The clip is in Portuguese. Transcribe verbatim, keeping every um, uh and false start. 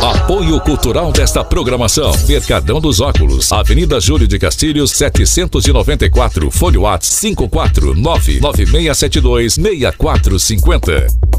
Apoio cultural desta programação: Mercadão dos Óculos, Avenida Júlio de Castilhos, setecentos e noventa e quatro, Fone WhatsApp cinco quatro nove nove seis sete dois seis quatro cinco zero.